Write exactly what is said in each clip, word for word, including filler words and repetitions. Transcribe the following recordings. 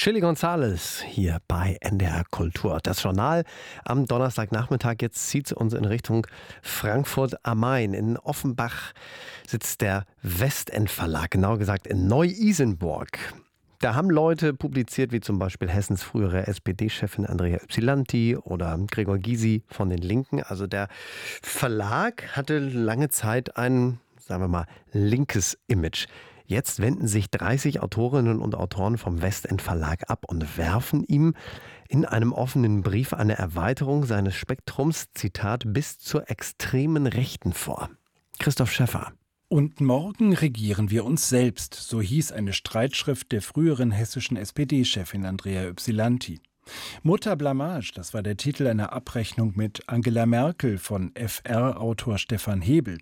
Chili Gonzales hier bei N D R Kultur. Das Journal am Donnerstagnachmittag. Jetzt zieht es uns in Richtung Frankfurt am Main. In Offenbach sitzt der Westend Verlag, genauer gesagt in Neu-Isenburg. Da haben Leute publiziert, wie zum Beispiel Hessens frühere S P D-Chefin Andrea Ypsilanti oder Gregor Gysi von den Linken. Also der Verlag hatte lange Zeit ein, sagen wir mal, linkes Image. Jetzt wenden sich dreißig Autorinnen und Autoren vom Westend Verlag ab und werfen ihm in einem offenen Brief eine Erweiterung seines Spektrums, Zitat, bis zur extremen Rechten vor. Christoph Schäffer. Und morgen regieren wir uns selbst, so hieß eine Streitschrift der früheren hessischen S P D-Chefin Andrea Ypsilanti. Mutter Blamage, das war der Titel einer Abrechnung mit Angela Merkel von F R-Autor Stefan Hebel.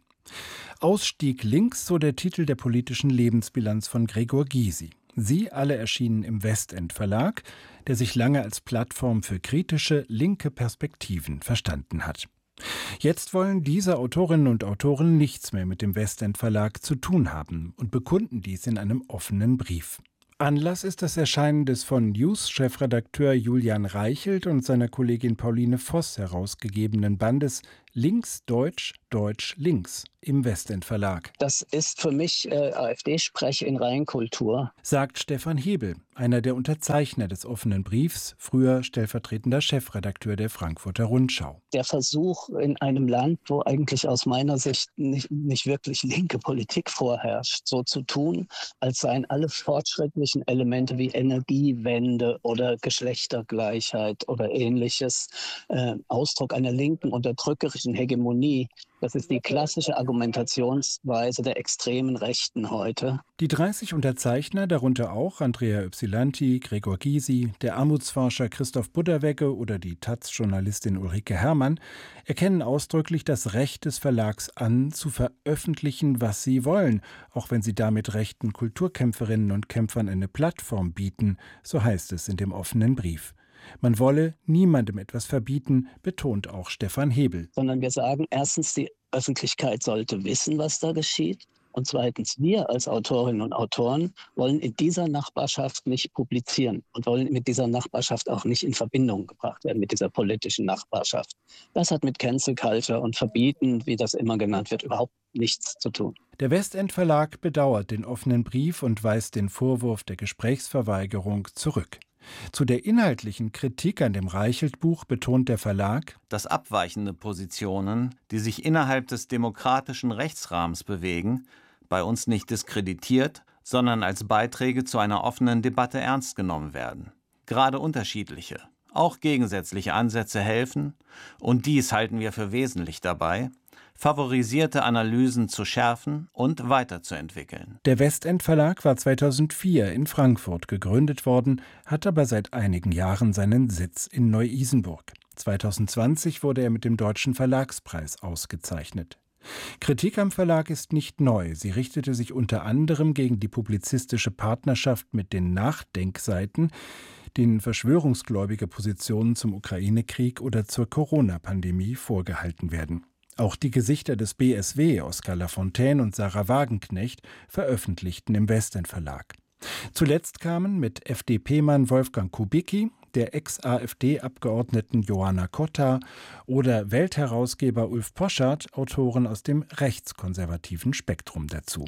Ausstieg links, so der Titel der politischen Lebensbilanz von Gregor Gysi. Sie alle erschienen im Westend Verlag, der sich lange als Plattform für kritische, linke Perspektiven verstanden hat. Jetzt wollen diese Autorinnen und Autoren nichts mehr mit dem Westend Verlag zu tun haben und bekunden dies in einem offenen Brief. Anlass ist das Erscheinen des von News-Chefredakteur Julian Reichelt und seiner Kollegin Pauline Voss herausgegebenen Bandes Links, Deutsch, Deutsch, Links im Westend Verlag. Das ist für mich äh, AfD-Sprech in Reinkultur, sagt Stefan Hebel, einer der Unterzeichner des offenen Briefs, früher stellvertretender Chefredakteur der Frankfurter Rundschau. Der Versuch in einem Land, wo eigentlich aus meiner Sicht nicht, nicht wirklich linke Politik vorherrscht, so zu tun, als seien alle fortschrittlichen Elemente wie Energiewende oder Geschlechtergleichheit oder ähnliches äh, Ausdruck einer linken unterdrückerischen Hegemonie. Das ist die klassische Argumentationsweise der extremen Rechten heute. Die dreißig Unterzeichner, darunter auch Andrea Ypsilanti, Gregor Gysi, der Armutsforscher Christoph Budderwegge oder die Taz-Journalistin Ulrike Herrmann, erkennen ausdrücklich das Recht des Verlags an, zu veröffentlichen, was sie wollen, auch wenn sie damit rechten Kulturkämpferinnen und Kämpfern eine Plattform bieten, so heißt es in dem offenen Brief. Man wolle niemandem etwas verbieten, betont auch Stefan Hebel. Sondern wir sagen, erstens, die Öffentlichkeit sollte wissen, was da geschieht. Und zweitens, wir als Autorinnen und Autoren wollen in dieser Nachbarschaft nicht publizieren und wollen mit dieser Nachbarschaft auch nicht in Verbindung gebracht werden, mit dieser politischen Nachbarschaft. Das hat mit Cancel Culture und Verbieten, wie das immer genannt wird, überhaupt nichts zu tun. Der Westend Verlag bedauert den offenen Brief und weist den Vorwurf der Gesprächsverweigerung zurück. Zu der inhaltlichen Kritik an dem Reichelt-Buch betont der Verlag, dass abweichende Positionen, die sich innerhalb des demokratischen Rechtsrahmens bewegen, bei uns nicht diskreditiert, sondern als Beiträge zu einer offenen Debatte ernst genommen werden. Gerade unterschiedliche, auch gegensätzliche Ansätze helfen, und dies halten wir für wesentlich dabei, favorisierte Analysen zu schärfen und weiterzuentwickeln. Der Westend Verlag war zweitausendvier in Frankfurt gegründet worden, hat aber seit einigen Jahren seinen Sitz in Neu-Isenburg. zweitausendzwanzig wurde er mit dem Deutschen Verlagspreis ausgezeichnet. Kritik am Verlag ist nicht neu. Sie richtete sich unter anderem gegen die publizistische Partnerschaft mit den Nachdenkseiten, denen verschwörungsgläubige Positionen zum Ukraine-Krieg oder zur Corona-Pandemie vorgehalten werden. Auch die Gesichter des B S W, Oskar Lafontaine und Sarah Wagenknecht, veröffentlichten im Westend Verlag. Zuletzt kamen mit F D P-Mann Wolfgang Kubicki, der Ex-AfD-Abgeordneten Johanna Kotta oder Weltherausgeber Ulf Poschardt Autoren aus dem rechtskonservativen Spektrum dazu.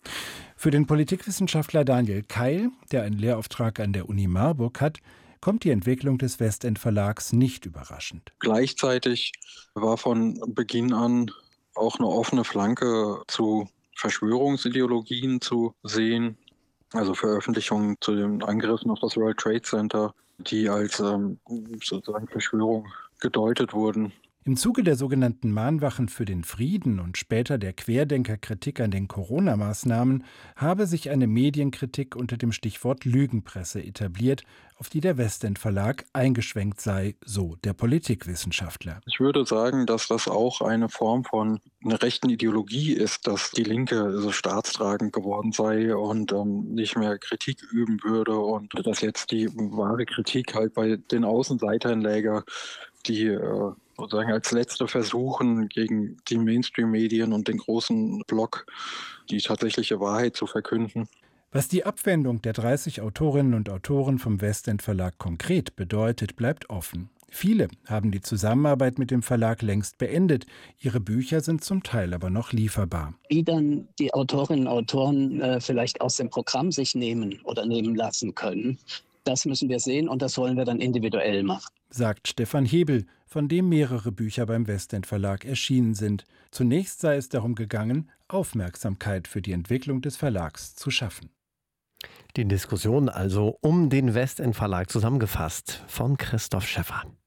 Für den Politikwissenschaftler Daniel Keil, der einen Lehrauftrag an der Uni Marburg hat, kommt die Entwicklung des Westend Verlags nicht überraschend. Gleichzeitig war von Beginn an auch eine offene Flanke zu Verschwörungsideologien zu sehen. Also Veröffentlichungen zu den Angriffen auf das World Trade Center, die als ähm, sozusagen Verschwörung gedeutet wurden. Im Zuge der sogenannten Mahnwachen für den Frieden und später der Querdenkerkritik an den Corona-Maßnahmen habe sich eine Medienkritik unter dem Stichwort Lügenpresse etabliert, auf die der Westend Verlag eingeschwenkt sei, so der Politikwissenschaftler. Ich würde sagen, dass das auch eine Form von einer rechten Ideologie ist, dass die Linke so staatstragend geworden sei und ähm, nicht mehr Kritik üben würde und dass jetzt die wahre Kritik halt bei den Außenseitern läge, die äh, sozusagen als letzte versuchen, gegen die Mainstream-Medien und den großen Block die tatsächliche Wahrheit zu verkünden. Was die Abwendung der dreißig Autorinnen und Autoren vom Westend Verlag konkret bedeutet, bleibt offen. Viele haben die Zusammenarbeit mit dem Verlag längst beendet. Ihre Bücher sind zum Teil aber noch lieferbar. Wie dann die Autorinnen und Autoren äh, vielleicht aus dem Programm sich nehmen oder nehmen lassen können, das müssen wir sehen und das wollen wir dann individuell machen. Sagt Stefan Hebel, von dem mehrere Bücher beim Westend Verlag erschienen sind. Zunächst sei es darum gegangen, Aufmerksamkeit für die Entwicklung des Verlags zu schaffen. Die Diskussion also um den Westend Verlag zusammengefasst von Christoph Schäffer.